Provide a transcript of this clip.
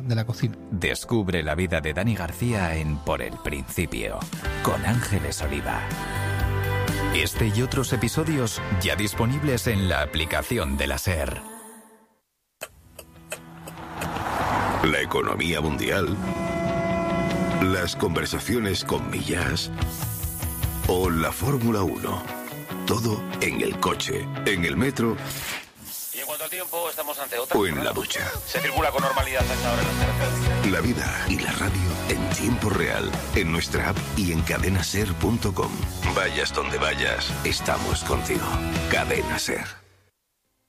la cocina. Descubre la vida de Dani García en Por el Principio, con Ángeles Oliva. Este y otros episodios ya disponibles en la aplicación de la SER. La economía mundial, las conversaciones con Millás o la Fórmula 1. Todo en el coche, en el metro. Y en cuanto al tiempo, estamos ante otra. O en la ducha. Se circula con normalidad a esta hora en las carreteras. La vida y la radio en tiempo real, en nuestra app y en cadenaser.com. Vayas donde vayas, estamos contigo. Cadena Ser.